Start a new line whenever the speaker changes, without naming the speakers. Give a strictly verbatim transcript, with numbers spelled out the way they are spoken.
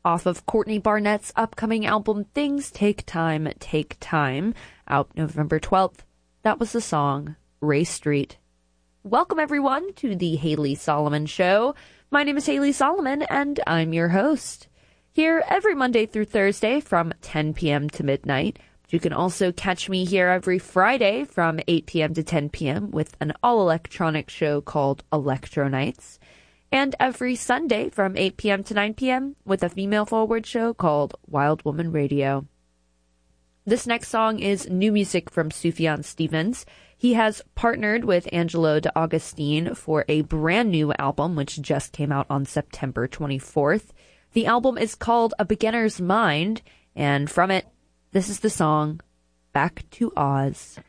off of Courtney Barnett's upcoming album, Things Take Time, Take Time, out November twelfth. That was the song, Ray Street. Welcome, everyone, to the Haley Solomon Show. My name is Haley Solomon, and I'm your host. Here every Monday through Thursday from ten p.m. to midnight. You can also catch me here every Friday from eight p.m. to ten p.m. with an all-electronic show called Electro Nights. And every Sunday from eight p.m. to nine p.m. with a female-forward show called Wild Woman Radio. This next song is new music from Sufjan Stevens. He has partnered with Angelo D'Agostino for a brand new album, which just came out on September twenty-fourth. The album is called A Beginner's Mind, and from it, this is the song, Back to Oz.